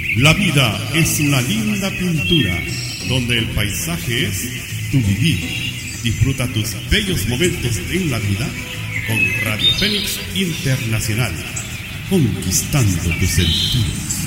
La vida es una linda pintura donde el paisaje es tu vivir. Disfruta tus bellos momentos en la vida con Radio Fénix Internacional, conquistando tus sentidos.